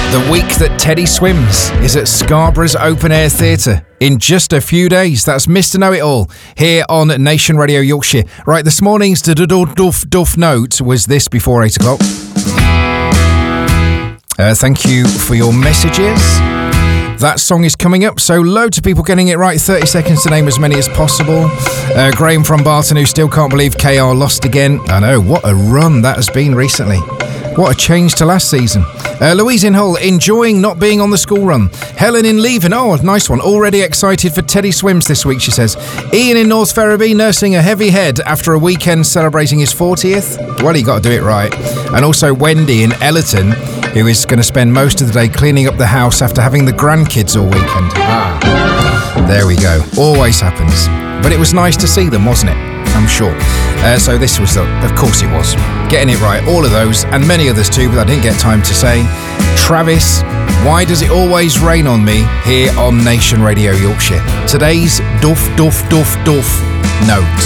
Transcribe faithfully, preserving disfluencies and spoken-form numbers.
The week that Teddy swims is at Scarborough's Open Air Theatre in just a few days. That's Mister Know-It-All here on Nation Radio Yorkshire. Right, this morning's duff duff note was this before eight o'clock. Uh, thank you for your messages. That song is coming up, so loads of people getting it right. thirty seconds to name as many as possible. Uh, Graham from Barton, who still can't believe K R lost again. I know, what a run that has been recently. What a change to last season. Uh, Louise in Hull, enjoying not being on the school run. Helen in Leven, oh, nice one. Already excited for Teddy Swims this week, she says. Ian in North Ferriby, nursing a heavy head after a weekend celebrating his fortieth. Well, you got to do it right. And also Wendy in Ellerton, who is going to spend most of the day cleaning up the house after having the grandkids all weekend. Ah, there we go. Always happens. But it was nice to see them, wasn't it? I'm sure. Uh, so this was the, of course it was. Getting it right, all of those, and many others too, but I didn't get time to say. Travis, Why Does It Always Rain on Me, here on Nation Radio Yorkshire. Today's Duff Duff Duff Duff note.